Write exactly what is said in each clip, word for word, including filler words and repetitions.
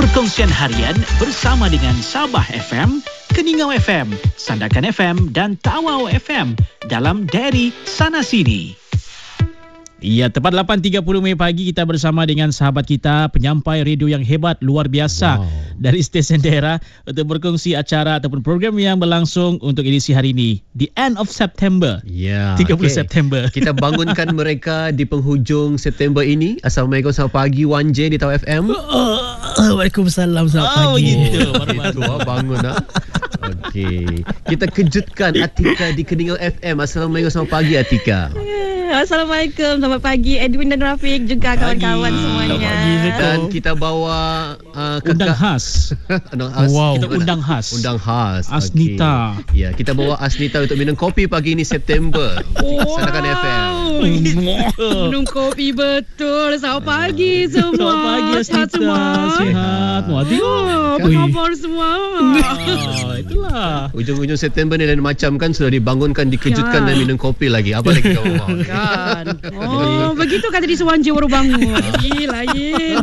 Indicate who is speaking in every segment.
Speaker 1: Perkongsian harian bersama dengan Sabah F M, Keningau F M, Sandakan F M dan Tawau F M dalam Dari Sana Sini.
Speaker 2: Ya, tepat lapan tiga puluh Mei pagi kita bersama dengan sahabat kita, penyampai radio yang hebat, luar biasa wow. dari stesen daerah untuk berkongsi acara ataupun program yang berlangsung untuk edisi hari ini. The end of September.
Speaker 3: Ya,
Speaker 2: tiga puluh
Speaker 3: okay.
Speaker 2: September.
Speaker 3: Kita bangunkan mereka di penghujung September ini. Assalamualaikum, selamat pagi Wan J di Tawau F M.
Speaker 4: Oh, Waalaikumsalam, selamat
Speaker 2: oh,
Speaker 4: pagi.
Speaker 2: Gitu,
Speaker 3: Itu ah, bangun ah. Okey. Kita kejutkan Atika di Keningau F M. Assalamualaikum, selamat pagi Atika.
Speaker 5: Assalamualaikum, selamat pagi Edwin dan Rafiq juga kawan-kawan semuanya.
Speaker 3: Dan kita bawa uh,
Speaker 2: undang khas.
Speaker 3: undang khas.
Speaker 2: Wow. Kita undang khas.
Speaker 3: Undang khas.
Speaker 2: Asnita.
Speaker 3: Okay. Ya, kita bawa Asnita untuk minum kopi pagi ini September.
Speaker 5: Wow.
Speaker 3: Sandakan F M.
Speaker 5: Minum kopi betul. Selamat pagi semua.
Speaker 2: Selamat pagi Asnita.
Speaker 5: Semua.
Speaker 2: Sihat. Wah,
Speaker 5: oh, apa khabar semua?
Speaker 2: Oh, itulah.
Speaker 3: Ujung-ujung September ni lain macam kan, sudah dibangunkan, dikejutkan
Speaker 5: ya.
Speaker 3: dan minum kopi lagi. Apa lagi kau mahu?
Speaker 5: Kan. Oh, begitu kata di Suwanja baru bangun. Ih, lain.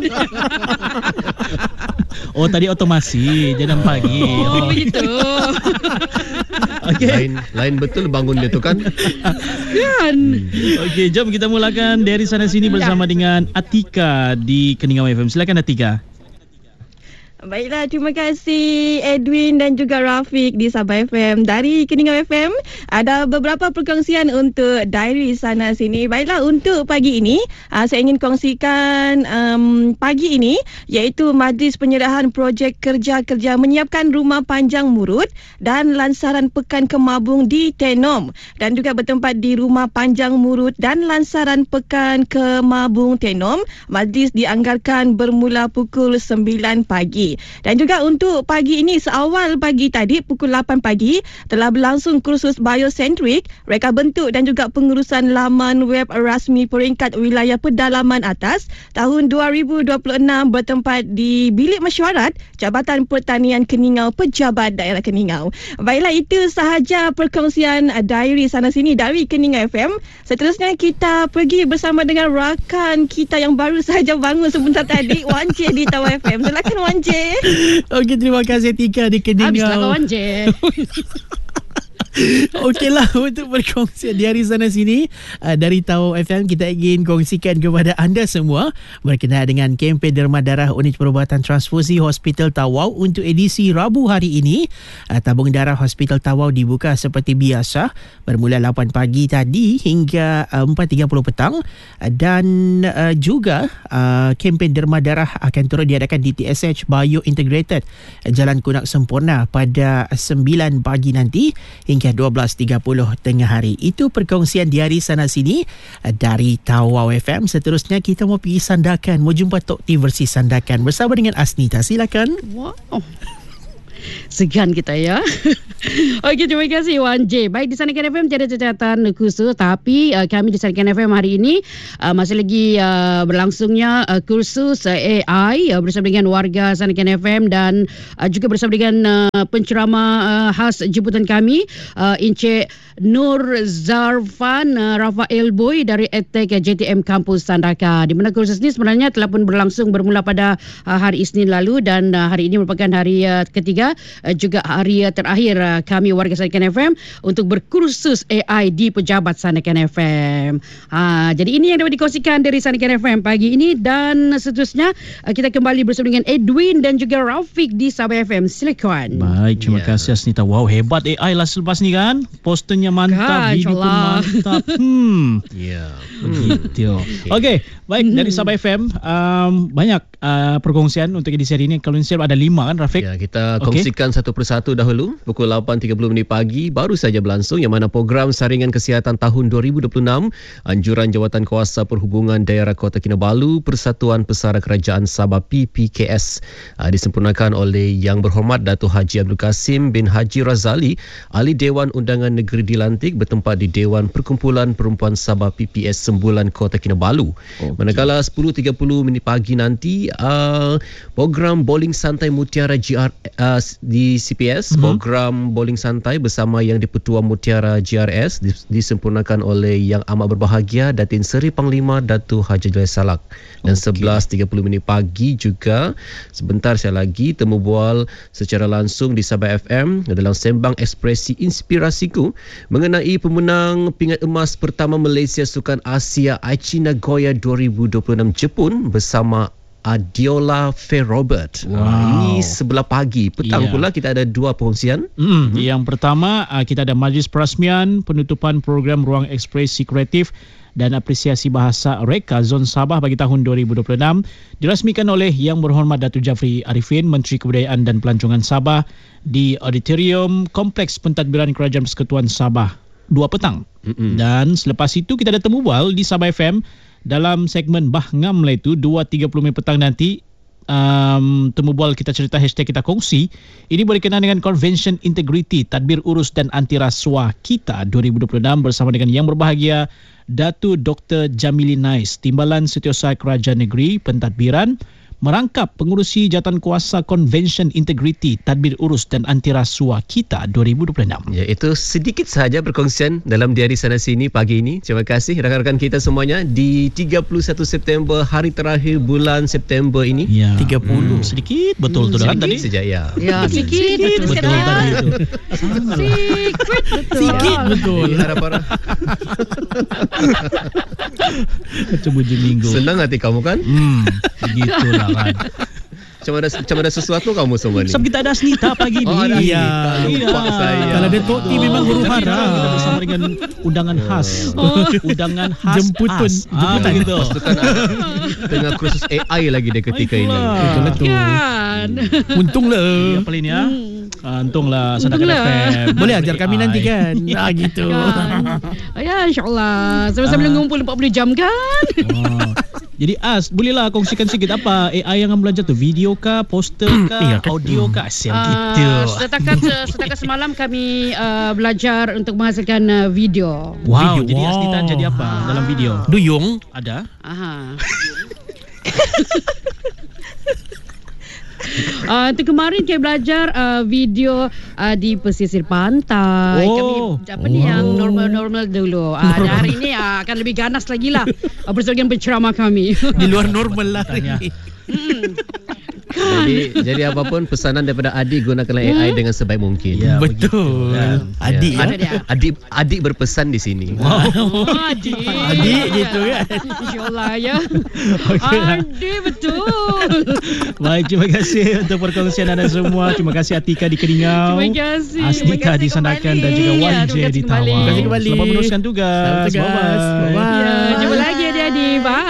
Speaker 2: Oh, tadi otomasi jangan pagi.
Speaker 5: Oh, begitu.
Speaker 2: Okey.
Speaker 3: Lain lain betul bangun dia tu kan.
Speaker 5: Kan.
Speaker 2: Okey, jom kita mulakan dari sana sini bersama ya. dengan Atika di Keningau F M. Silakan Atika.
Speaker 5: Baiklah, terima kasih Edwin dan juga Rafiq di Sabah F M. Dari Keningau F M, ada beberapa perkongsian untuk Dari Sana Sini. Baiklah, untuk pagi ini, uh, saya ingin kongsikan um, pagi ini, iaitu majlis penyerahan projek kerja-kerja menyiapkan rumah panjang murut dan lansaran pekan kemabung di Tenom. Dan juga bertempat di rumah panjang murut dan lansaran pekan kemabung Tenom. Majlis dianggarkan bermula pukul sembilan pagi. Dan juga untuk pagi ini, seawal pagi tadi pukul lapan pagi telah berlangsung kursus biosentrik, reka bentuk dan juga pengurusan laman web rasmi peringkat wilayah pedalaman atas tahun dua ribu dua puluh enam bertempat di Bilik Mesyuarat Jabatan Pertanian Keningau, Pejabat Daerah Keningau. Baiklah, itu sahaja perkongsian Dari Sana Sini dari Keningau F M. Seterusnya kita pergi bersama dengan rakan kita yang baru sahaja bangun sebentar tadi, Wan J di Tawau F M. Silakan Wan J.
Speaker 4: Okey, terima kasih Tika di Keningau.
Speaker 5: Habislah kawan je.
Speaker 4: Okeylah, untuk berkongsi dari sana sini uh, dari Tawau F M, kita ingin kongsikan kepada anda semua berkenaan dengan kempen derma darah unit perubatan transfusi Hospital Tawau untuk edisi Rabu hari ini. Uh, tabung darah Hospital Tawau dibuka seperti biasa bermula lapan pagi tadi hingga uh, empat tiga puluh petang, uh, dan uh, juga uh, kempen derma darah akan turut diadakan di T S H Bio Integrated Jalan Kunak Sempurna pada sembilan pagi nanti hingga dua belas tiga puluh tengah hari. Itu perkongsian Dari Sana Sini dari Tawau F M. Seterusnya kita mau pergi Sandakan, mau jumpa Tok T versi Sandakan bersama dengan Asnita. Silakan.
Speaker 5: Wow. Segan kita ya. Okey, terima kasih Wan J. Baik, di Sandakan F M tiada catatan khusus, tapi uh, kami di Sandakan F M hari ini uh, masih lagi uh, berlangsungnya uh, kursus uh, A I uh, bersama dengan warga Sandakan F M dan uh, juga bersama dengan uh, penceramah uh, khas jemputan kami, uh, Encik Nur Zarfan uh, Rafael Boy dari Edtech J T M Kampus Sandaka. Di mana kursus ini sebenarnya telah pun berlangsung bermula pada uh, hari Isnin lalu, dan uh, hari ini merupakan hari uh, ketiga, uh, juga hari uh, terakhir uh, kami warga Sandakan F M untuk berkursus A I di Pejabat Sandakan F M. Ha, jadi ini yang dapat dikongsikan dari Sandakan F M pagi ini, dan seterusnya uh, kita kembali bersama dengan Edwin dan juga Rafiq di Sabah F M. Silakan.
Speaker 2: Baik, terima yeah. kasih Asnita. Wow, hebat A I lah selepas ni kan. Posternya mantap,
Speaker 5: kan,
Speaker 2: video pun mantap. Hmm.
Speaker 3: Ya. Yeah.
Speaker 2: Begitu. Okey, okay, baik, dari Sabah F M um, banyak uh, perkongsian untuk edisi hari ini. Kalau insya ada lima kan Rafiq?
Speaker 3: Ya, kita kongsikan okay. satu persatu dahulu. Pukul lapan tiga puluh minit pagi baru saja berlangsung, yang mana program saringan kesihatan tahun dua ribu dua puluh enam anjuran Jawatan Kuasa Perhubungan Daerah Kota Kinabalu Persatuan Pesara Kerajaan Sabah P P K S uh, disempurnakan oleh Yang Berhormat Datuk Haji Abdul Kasim bin Haji Razali, Ahli Dewan Undangan Negeri dilantik bertempat di Dewan Perkumpulan Perempuan Sabah P P S Sembulan Kota Kinabalu. Okay. Manakala sepuluh tiga puluh minit pagi nanti uh, program bowling santai Mutiara G R uh, di C P S, mm-hmm. program bowling santai bersama Yang di-Pertua Mutiara G R S disempurnakan oleh Yang Amat Berbahagia Datin Seri Panglima Datuk Haji Jalil Salak. Dan okay. sebelas tiga puluh minit pagi juga sebentar saya lagi temu bual secara langsung di Sabah F M dalam Sembang Ekspresi Inspirasiku mengenai pemenang pingat emas pertama Malaysia Sukan Asia Aichi Nagoya dua ribu dua puluh enam Jepun bersama Adiola Fair Robert.
Speaker 2: Wow.
Speaker 3: Ini sebelah pagi. Petang yeah. pula kita ada dua perkongsian.
Speaker 2: Mm, mm-hmm. Yang pertama kita ada majlis perasmian penutupan program Ruang Ekspresi Kreatif dan Apresiasi Bahasa Reka Zon Sabah bagi tahun dua ribu dua puluh enam dirasmikan oleh Yang Berhormat Datuk Jafri Arifin, Menteri Kebudayaan dan Pelancongan Sabah di Auditorium Kompleks Pentadbiran Kerajaan Persekutuan Sabah dua petang. Mm-hmm. Dan selepas itu kita ada temu bual di Sabah F M dalam segmen Bah Ngam lah itu dua tiga puluh minit petang nanti. Um, temu bual kita cerita hashtag kita kongsi. Ini berkenaan dengan Convention Integriti Tadbir Urus dan Anti Rasuah Kita dua ribu dua puluh enam bersama dengan Yang Berbahagia Datuk Doktor Jamili Nais, Timbalan Setiausaha Kerajaan Negeri Pentadbiran, merangkap pengurusi jawatankuasa Convention Integriti Tadbir Urus dan Anti Rasuah Kita dua ribu dua puluh enam.
Speaker 3: Ya, itu sedikit sahaja perkongsian dalam Diari Sana Sini pagi ini. Terima kasih rakan-rakan kita semuanya di tiga puluh satu September, hari terakhir bulan September ini.
Speaker 2: Ya. tiga puluh. Hmm. Sedikit betul tu dah tadi.
Speaker 3: Sedikit saja ya.
Speaker 5: Ya, sedikit betul,
Speaker 2: betul, betul tadi itu.
Speaker 5: Sedikit betul.
Speaker 4: Sikit betul.
Speaker 3: Harap-harap.
Speaker 2: Macam bujuk minggu.
Speaker 3: Senang hati kamu kan?
Speaker 2: Hmm, begitulah kan.
Speaker 3: Macam ada, macam ada sesuatu kamu semua ni.
Speaker 2: Sebab kita ada Asnita pagi ni.
Speaker 3: Oh, ada
Speaker 2: iya.
Speaker 3: Lupa
Speaker 2: iya.
Speaker 3: saya.
Speaker 4: Kalau ada Toti memang huru hara.
Speaker 2: Kita bersama dengan undangan khas.
Speaker 5: Oh.
Speaker 2: Undangan khas.
Speaker 4: Jemputun.
Speaker 2: As. Ah,
Speaker 4: Jemputan.
Speaker 2: begitu.
Speaker 3: Pasukan tengah kursus A I lagi dia ketika ini.
Speaker 4: Betul.
Speaker 5: Kan.
Speaker 4: Untunglah.
Speaker 2: Ya, Pelin ya. Ah, untunglah Sandakan F M.
Speaker 4: Boleh ajar kami nanti kan. Ah gitu.
Speaker 5: Kan. Ya, insyaAllah. Sambil-sambil ngumpul empat puluh jam kan.
Speaker 2: Oh. Jadi As, bolehlah kongsikan sikit apa A I yang kamu belajar tu? Video kah, poster kah,
Speaker 4: Iya, kan?
Speaker 2: audio kah? Asyik
Speaker 5: Uh,
Speaker 2: gitu.
Speaker 5: setakat setakat semalam kami uh, belajar untuk menghasilkan uh, video.
Speaker 2: Wow,
Speaker 4: Video.
Speaker 2: jadi
Speaker 4: Wow.
Speaker 2: Asnita jadi apa dalam video?
Speaker 4: Duyung.
Speaker 2: Ada?
Speaker 5: Aha. Uh, tu kemarin kami belajar uh, video uh, di pesisir pantai.
Speaker 2: Oh.
Speaker 5: Kami apa ni
Speaker 2: Oh.
Speaker 5: yang normal-normal dulu. Uh, dan hari ini uh, akan lebih ganas lagi lah uh, bersama dengan penceramah kami.
Speaker 4: Di luar normal lah.
Speaker 2: Tanya.
Speaker 5: Hmm.
Speaker 3: Jadi jadi apapun pesanan daripada adik, gunakanlah A I dengan sebaik mungkin.
Speaker 2: Ya,
Speaker 4: Betul.
Speaker 2: begitu.
Speaker 4: Adik
Speaker 3: Ya.
Speaker 4: ya.
Speaker 5: Ada dia.
Speaker 3: Adik adik berpesan di sini.
Speaker 5: Oh, adik.
Speaker 4: Adik gitu kan.
Speaker 5: InsyaAllah ya.
Speaker 2: Okey lah.
Speaker 5: Adik betul.
Speaker 2: Baik, terima kasih untuk perkongsian anda semua. Terima kasih Atika di Keningau.
Speaker 5: Terima kasih.
Speaker 2: Asnita
Speaker 5: Terima
Speaker 2: di
Speaker 5: kasih
Speaker 2: Sandakan
Speaker 5: kembali.
Speaker 2: dan juga
Speaker 5: Ya,
Speaker 2: Y J
Speaker 5: terima kasih
Speaker 2: di
Speaker 5: kembali.
Speaker 2: Tawau.
Speaker 4: Terima kasih kembali.
Speaker 2: Selamat meneruskan tugas.
Speaker 4: Selamat tugas.
Speaker 2: Bye-bye.
Speaker 4: Bye-bye.
Speaker 5: Ya, jumpa lagi adik-adik. Bye.